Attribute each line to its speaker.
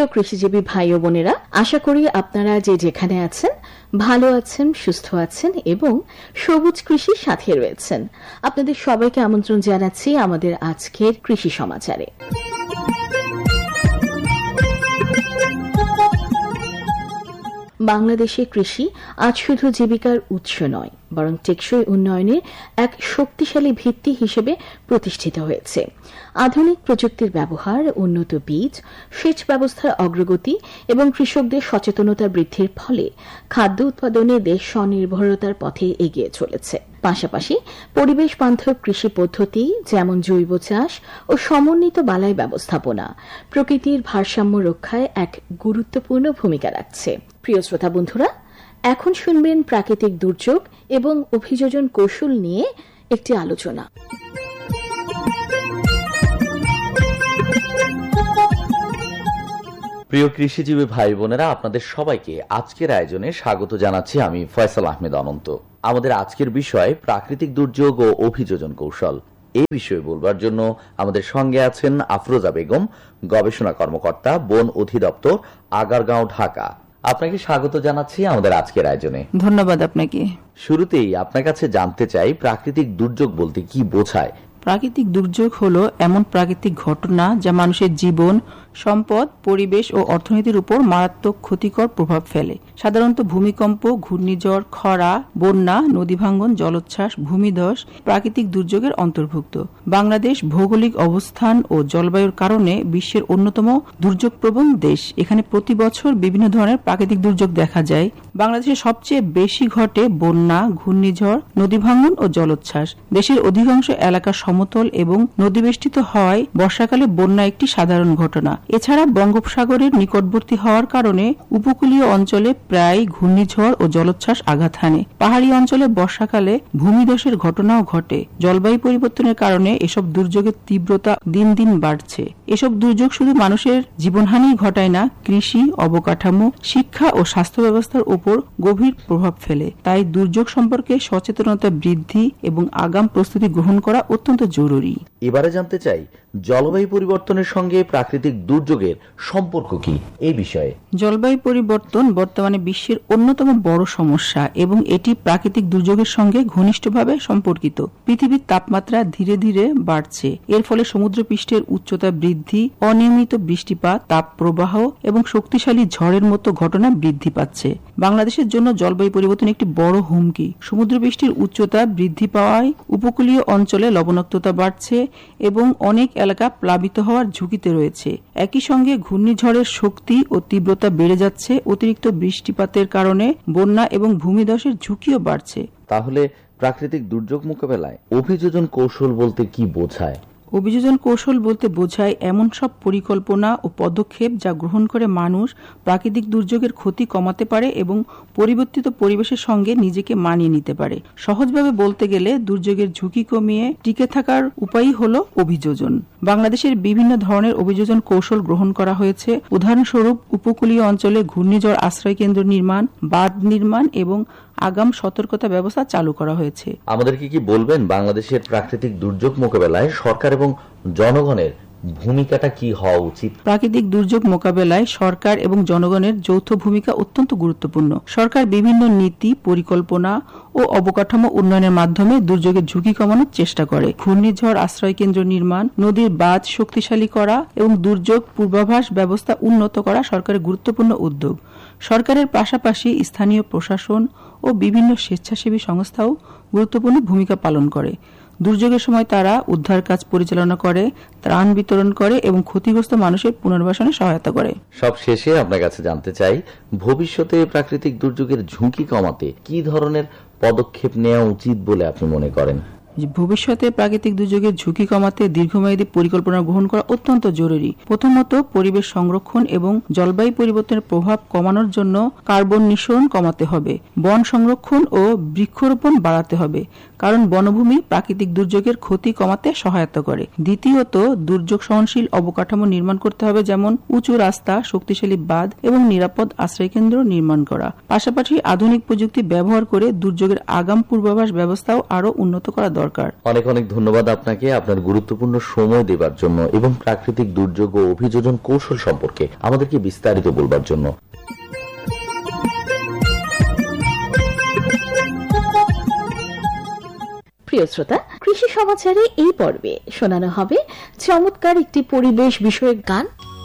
Speaker 1: কৃষিজীবী ভাই ও বোনেরা, আশা করি আপনারা যে যেখানে আছেন ভালো আছেন, সুস্থ আছেন এবং সবুজ কৃষির সাথে রয়েছেন। আপনাদের সবাইকে আমন্ত্রণ জানাচ্ছি আমাদের আজকের কৃষি সমাচারে। বাংলাদেশের কৃষি আজ শুধু জীবিকার উৎস নয়, বরং টেকসই উন্নয়নের এক শক্তিশালী ভিত্তি হিসেবে প্রতিষ্ঠিত হয়েছে। আধুনিক প্রযুক্তির ব্যবহার, উন্নত বীজ, সেচ ব্যবস্থার অগ্রগতি এবং কৃষকদের সচেতনতা বৃদ্ধির ফলে খাদ্য উৎপাদনে দেশ স্বনির্ভরতার পথে এগিয়ে চলেছে। পাশাপাশি পরিবেশ বান্ধব কৃষি পদ্ধতি যেমন জৈব চাষ ও সমন্বিত বালাই ব্যবস্থাপনা প্রকৃতির ভারসাম্য রক্ষায় এক গুরুত্বপূর্ণ ভূমিকা রাখছে। প্রিয় শ্রোতা বন্ধুরা, এখন শুনবেন প্রাকৃতিক দুর্যোগ এবং অভিযোজন কৌশল নিয়ে একটি আলোচনা।
Speaker 2: প্রিয় কৃষিজীবী ভাই বোনেরা, আপনাদের সবাইকে আজকের আয়োজনে স্বাগত জানাচ্ছি। আমি ফয়সাল আহমেদ অনন্ত। আমাদের আজকের বিষয় প্রাকৃতিক দুর্যোগ ও অভিযোজন কৌশল। এই বিষয়ে বলবার জন্য আমাদের সঙ্গে আছেন আফরোজা বেগম, গবেষণা কর্মকর্তা, বন অধিদপ্তর, আগারগাঁও, ঢাকা। আপনাকে স্বাগত জানাচ্ছি আমাদের আজকের আয়োজনে।
Speaker 3: ধন্যবাদ আপনাকে।
Speaker 2: শুরুতেই আপনার কাছে জানতে চাই, প্রাকৃতিক দুর্যোগ বলতে কি বোঝায়?
Speaker 3: প্রাকৃতিক দুর্যোগ হলো এমন প্রাকৃতিক ঘটনা যা মানুষের জীবন, সম্পদ, পরিবেশ ও অর্থনীতির উপর মারাত্মক ক্ষতিকর প্রভাব ফেলে। সাধারণত ভূমিকম্প, ঘূর্ণিঝড়, খরা, বন্যা, নদী ভাঙ্গন, জলোচ্ছ্বাস, ভূমিধস প্রাকৃতিক দুর্যোগের অন্তর্ভুক্ত। বাংলাদেশ ভৌগোলিক অবস্থান ও জলবায়ুর কারণে বিশ্বের অন্যতম দুর্যোগপ্রবণ দেশ। এখানে প্রতি বছর বিভিন্ন ধরনের প্রাকৃতিক দুর্যোগ দেখা যায়। বাংলাদেশে সবচেয়ে বেশি ঘটে বন্যা, ঘূর্ণিঝড়, নদী ভাঙ্গন ও জলোচ্ছ্বাস। দেশের অধিকাংশ এলাকা সমতল এবং নদীবেষ্টিত হওয়ায় বর্ষাকালে বন্যা একটি সাধারণ ঘটনা। এছাড়া বঙ্গোপসাগরের নিকটবর্তী হওয়ার কারণে উপকূলীয় অঞ্চলে প্রায় ঘূর্ণিঝড় ও জলোচ্ছ্বাস আঘাত হানে। পাহাড়ি অঞ্চলে বর্ষাকালে ভূমিধসের ঘটনাও ঘটে। জলবায়ু পরিবর্তনের কারণে এসব দুর্যোগের তীব্রতা দিন দিন বাড়ছে। এসব দুর্যোগ শুধু মানুষের জীবনহানি ঘটায় না, কৃষি, অবকাঠামো, শিক্ষা ও স্বাস্থ্য ব্যবস্থার উপর গভীর প্রভাব ফেলে। তাই দুর্যোগ সম্পর্কে সচেতনতা বৃদ্ধি এবং আগাম প্রস্তুতি গ্রহণ করা অত্যন্ত জরুরি।
Speaker 2: এবারে জানতে চাই, জলবায়ু পরিবর্তনের সঙ্গে প্রাকৃতিক দুর্যোগের সম্পর্ক কি? এই বিষয়ে
Speaker 3: জলবায়ু পরিবর্তন বর্তমানে বিশ্বের অন্যতম বড় সমস্যা এবং এটি প্রাকৃতিক দুর্যোগের সঙ্গে ঘনিষ্ঠভাবে সম্পর্কিত। পৃথিবীর তাপমাত্রা ধীরে ধীরে বাড়ছে। এর ফলে সমুদ্রপৃষ্ঠের উচ্চতা বৃদ্ধি, অনিয়মিত বৃষ্টিপাত, তাপ প্রবাহ এবং শক্তিশালী ঝড়ের মতো ঘটনা বৃদ্ধি পাচ্ছে। বাংলাদেশের জন্য জলবায়ু পরিবর্তন একটি বড় হুমকি। সমুদ্রপৃষ্ঠের উচ্চতা বৃদ্ধি পাওয়ায় উপকূলীয় অঞ্চলে লবণাক্ততা বাড়ছে এবং অনেক এলাকা প্লাবিত হওয়ার ঝুঁকিতে রয়েছে। একই সঙ্গে ঘূর্ণিঝড়ের শক্তি ও তীব্রতা বেড়ে যাচ্ছে। অতিরিক্ত বৃষ্টিপাতের কারণে বন্যা এবং ভূমিধসের ঝুঁকিও বাড়ছে।
Speaker 2: তাহলে প্রাকৃতিক দুর্যোগ মোকাবেলায় অভিযোজন কৌশল বলতে কি বোঝায়?
Speaker 3: অভিযোজন কৌশল বলতে বোঝায় এমন সব পরিকল্পনা ও পদক্ষেপ যা গ্রহণ করে মানুষ প্রাকৃতিক দুর্যোগের ক্ষতি কমাতে পারে এবং পরিবর্তিত পরিবেশের সঙ্গে নিজেকে মানিয়ে নিতে পারে। সহজভাবে বলতে গেলে দুর্যোগের ঝুঁকি কমিয়ে টিকে থাকার উপায়ই হলো অভিযোজন। বাংলাদেশের বিভিন্ন ধরনের অভিযোজন কৌশল গ্রহণ করা হয়েছে। উদাহরণস্বরূপ, উপকূলীয় অঞ্চলে ঘূর্ণিঝড় আশ্রয় কেন্দ্র নির্মাণ, বাঁধ নির্মাণ এবং আগাম সতর্কতা ব্যবস্থা চালু করা হয়েছে।
Speaker 2: আমাদেরকে কি বলবেন, বাংলাদেশের প্রাকৃতিক দুর্যোগ মোকাবেলায় সরকার এবং জনগণের ভূমিকাটা কি হওয়া উচিত?
Speaker 3: প্রাকৃতিক দুর্যোগ মোকাবেলায় সরকার এবং জনগণের যৌথ ভূমিকা অত্যন্ত গুরুত্বপূর্ণ। সরকার বিভিন্ন নীতি, পরিকল্পনা ও অবকাঠামো উন্নয়নের মাধ্যমে দুর্যোগের ঝুঁকি কমানোর চেষ্টা করে। ঘূর্ণিঝড় আশ্রয় কেন্দ্র নির্মাণ, নদীর বাঁধ শক্তিশালী করা এবং দুর্যোগ পূর্বাভাস ব্যবস্থা উন্নত করা সরকারের গুরুত্বপূর্ণ উদ্যোগ। সরকারের পাশাপাশি স্থানীয় প্রশাসন ও বিভিন্ন স্বেচ্ছাসেবী সংস্থাও গুরুত্বপূর্ণ ভূমিকা পালন করে। দুর্যোগের সময় তারা উদ্ধার কাজ পরিচালনা করে, ত্রাণ বিতরণ করে এবং ক্ষতিগ্রস্ত মানুষের পুনর্বাসনে সহায়তা করে।
Speaker 2: সব শেষে আপনার কাছে জানতে চাই, ভবিষ্যতে প্রাকৃতিক দুর্যোগের ঝুঁকি কমাতে কি ধরনের পদক্ষেপ নেওয়া উচিত বলে আপনি মনে করেন?
Speaker 3: ভবিষ্যতে প্রাকৃতিক দুর্যোগের ঝুঁকি কমাতে দীর্ঘমেয়াদী পরিকল্পনা গ্রহণ করা অত্যন্ত জরুরি। প্রথমত, পরিবেশ সংরক্ষণ এবং জলবায়ু পরিবর্তনের প্রভাব কমানোর জন্য কার্বন নিঃসরণ কমাতে হবে। বন সংরক্ষণ ও বৃক্ষরোপণ বাড়াতে হবে, কারণ বনভূমি প্রাকৃতিক দুর্যোগের ক্ষতি কমাতে সহায়তা করে। দ্বিতীয়ত, দুর্যোগ সহনশীল অবকাঠামো নির্মাণ করতে হবে, যেমন উঁচু রাস্তা, শক্তিশালী বাঁধ এবং নিরাপদ আশ্রয়কেন্দ্র নির্মাণ করা। পাশাপাশি আধুনিক প্রযুক্তি ব্যবহার করে দুর্যোগের আগাম পূর্বাভাস ব্যবস্থাও আরও উন্নত করা দরকার। দরকার।
Speaker 2: অনেক অনেক ধন্যবাদ আপনাকে আপনার গুরুত্বপূর্ণ সময় দেবার জন্য এবং প্রাকৃতিক দুর্যোগ ও অভিযোজন কৌশল সম্পর্কে আমাদেরকে বিস্তারিত বলবার জন্য।
Speaker 1: প্রিয় শ্রোতা, কৃষি সমাচারে এই পর্বে শোনানো হবে চমৎকার একটি পরিবেশ বিষয়ক গান।